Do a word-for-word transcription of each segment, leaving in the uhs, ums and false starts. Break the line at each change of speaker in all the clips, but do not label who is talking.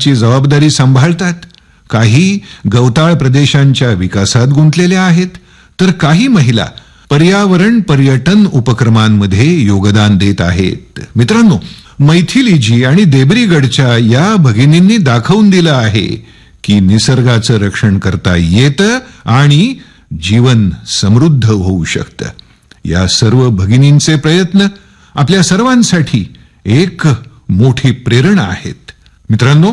कुटुंबाची जबाबदारी सांभाळतात, काही गवताळ प्रदेशांच्या विकासात गुंतलेल्या आहेत, तर काही महिला पर्यावरण पर्यटन उपक्रमांमध्ये योगदान देत आहेत. मित्रांनो, मैथिलीजी आणि देबरीगडच्या या भगिनींनी दाखवून दिलं आहे की निसर्गाचं रक्षण करता येतं आणि जीवन समृद्ध होऊ शकतं. या सर्व भगिनींचे प्रयत्न आपल्या सर्वांसाठी एक मोठी प्रेरणा आहेत. मित्रांनो,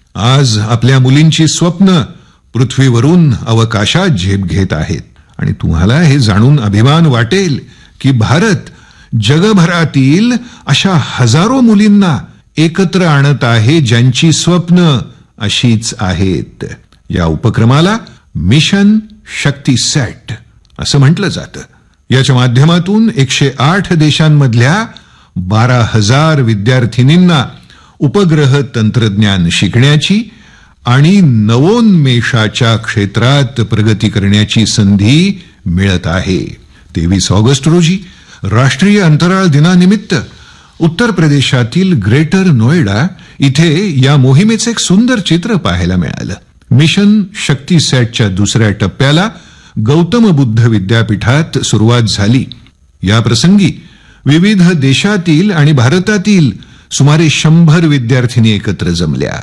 आज आपल्या मुलींची स्वप्न पृथ्वीवरून अवकाशात झेप घेत आहेत आणि तुम्हाला हे जाणून अभिमान वाटेल की भारत जगभरातील अशा हजारो मुलींना एकत्र आणत आहे ज्यांची स्वप्न अशीच आहेत. या उपक्रमाला मिशन शक्ती सॅट असं म्हटलं जातं. याच्या माध्यमातून एकशे आठ देशांमधल्या बारा हजार विद्यार्थिनींना उपग्रह तंत्रज्ञान शिकण्याची आणि नवोन्मेषाच्या क्षेत्रात प्रगती करण्याची संधी मिळत आहे. तेवीस ऑगस्ट रोजी राष्ट्रीय अंतराळ दिनानिमित्त उत्तर प्रदेशातील ग्रेटर नोएडा इथे या मोहिमेचे एक सुंदर चित्र पाहायला मिळालं. मिशन शक्ती सॅटच्या दुसऱ्या टप्प्याला गौतम बुद्ध विद्यापीठात सुरुवात झाली. या प्रसंगी विविध देशातील आणि भारतातील सुमारे शंभर विद्यार्थिनी एकत्र जमल्या.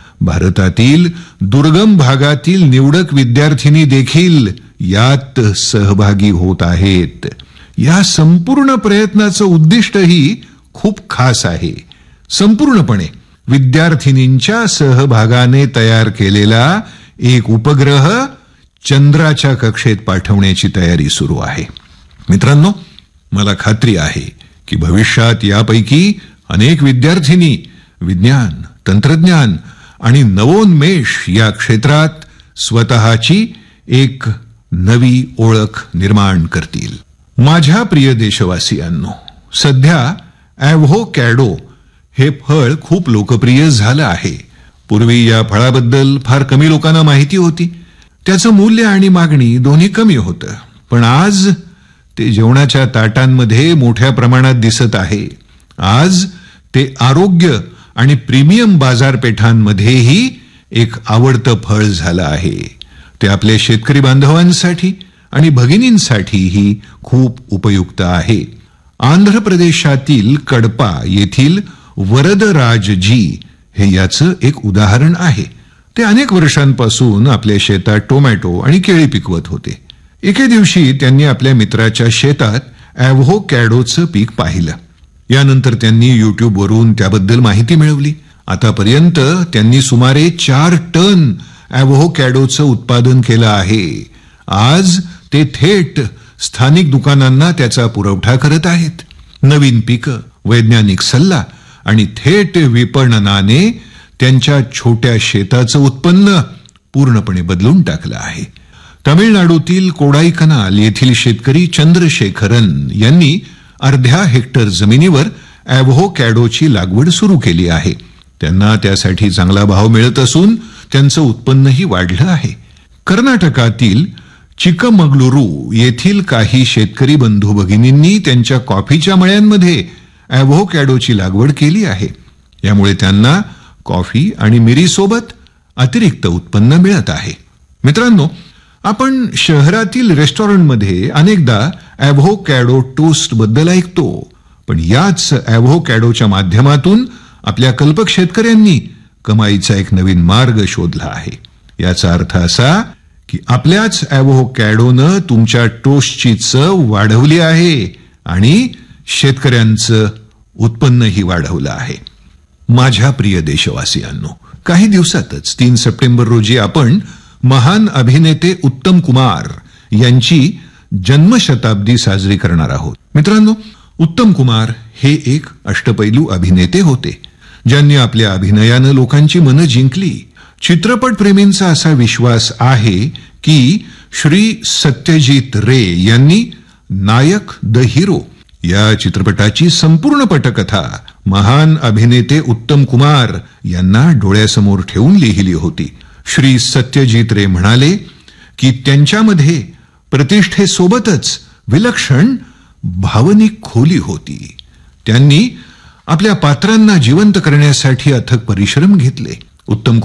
भारतातील दुर्गम भागातील निवडक विद्यार्थिनी देखील यात सहभागी होत आहेत. या संपूर्ण प्रयत्नाचं उद्दिष्टही खूप खास आहे. संपूर्णपणे विद्यार्थिनींच्या सहभागाने तयार केलेला एक उपग्रह चंद्राच्या कक्षेत पाठवण्याची तयारी सुरू आहे. मित्रांनो, मला खात्री आहे की भविष्यात यापैकी अनेक विद्यार्थिनी विज्ञान, तंत्रज्ञान आणि नवोन्मेष या क्षेत्रात स्वतःची एक नवी ओळख निर्माण करतील. माझ्या प्रिय देशवासियांनो, सध्या ॲव्होकॅडो हे फळ खूप लोकप्रिय झालं आहे. पूर्वी या फळाबद्दल फार कमी लोकांना माहिती होती. त्याचं मूल्य आणि मागणी दोन्ही कमी होतं. पण आज ते जेवणाच्या ताटांमध्ये मोठ्या प्रमाणात दिसत आहे. आज ते आरोग्य आणि प्रीमियम बाजारपेठांमध्येही एक आवडतं फळ झालं आहे. ते आपल्या शेतकरी बांधवांसाठी आणि भगिनींसाठीही खूप उपयुक्त आहे. आंध्र प्रदेशातील कडपा येथील वरदराजजी हे याचं एक उदाहरण आहे. ते अनेक वर्षांपासून आपल्या शेतात टोमॅटो आणि केळी पिकवत होते. एके दिवशी त्यांनी आपल्या मित्राच्या शेतात ॲव्होकॅडोचं पीक पाहिलं. यानंतर त्यांनी युट्यूबवरून त्याबद्दल माहिती मिळवली. आतापर्यंत त्यांनी सुमारे चार टन ॲव्होकॅडोचं उत्पादन केलं आहे. आज ते थेट स्थानिक दुकानांना त्याचा पुरवठा करत आहेत. नवीन पिकं, वैज्ञानिक सल्ला आणि थेट विपणनाने त्यांच्या छोट्या शेताचं उत्पन्न पूर्णपणे बदलून टाकलं आहे. तामिळनाडूतील कोडाईकनाल येथील शेतकरी चंद्रशेखरन यांनी अर्ध्या हेक्टर जमिनीवर ॲव्होकॅडोची लागवड सुरू केली आहे. त्यांना त्यासाठी चांगला भाव मिळत असून त्यांचं उत्पन्नही वाढलं आहे. कर्नाटकातील चिकमगलुरू येथील काही शेतकरी बंधू भगिनींनी त्यांच्या कॉफीच्या मळ्यांमध्ये ॲव्होकॅडोची लागवड केली आहे. यामुळे त्यांना कॉफी आणि मिरीसोबत अतिरिक्त उत्पन्न मिळत आहे. मित्रांनो, आपण शहरातील रेस्टॉरंटमध्ये अनेकदा ॲव्होकॅडो टोस्ट बद्दल ऐकतो. पण याच ॲव्होकॅडोच्या माध्यमातून आपल्या कल्पक शेतकऱ्यांनी कमाईचा एक नवीन मार्ग शोधला आहे. याचा अर्थ असा की आपल्याच ॲव्होकॅडोनं तुमच्या टोस्टची चव वाढवली आहे आणि शेतकऱ्यांचं उत्पन्नही वाढवलं आहे. माझ्या प्रिय देशवासियांनो, काही दिवसातच तीन सप्टेंबर रोजी आपण महान अभिनेते उत्तम कुमार यांची जन्मशताब्दी साजरी करणार आहोत. मित्रांनो, उत्तम कुमार हे एक अष्टपैलू अभिनेते होते ज्यांनी आपल्या अभिनयानं लोकांची मनं जिंकली. चित्रपट प्रेमींचा असा विश्वास आहे की श्री सत्यजित रे यांनी नायक द हिरो या चित्रपटाची संपूर्ण पटकथा महान अभिनेते उत्तम कुमार यांना डोळ्यासमोर ठेवून लिहिली होती. श्री सत्यजित रे म्हणाले की त्यांच्यामध्ये प्रतिष्ठेसोबतच विलक्षण भावनिक खोली होती. त्यांनी आपल्या पात्रांना जिवंत करण्यासाठी अथक परिश्रम घेतले. उत्तम